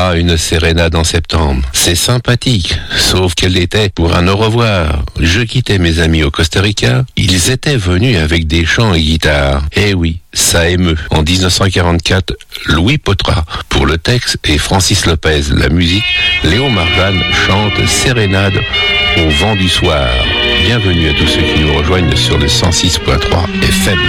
fera une sérénade en septembre. C'est sympathique, sauf qu'elle était pour un au revoir. Je quittais mes amis au Costa Rica. Ils étaient venus avec des chants et guitares. Eh oui, ça émeut. En 1944, Louis Potra pour le texte et Francis Lopez la musique. Léo Marjane chante Sérénade au vent du soir. Bienvenue à tous ceux qui nous rejoignent sur le 106.3 FM.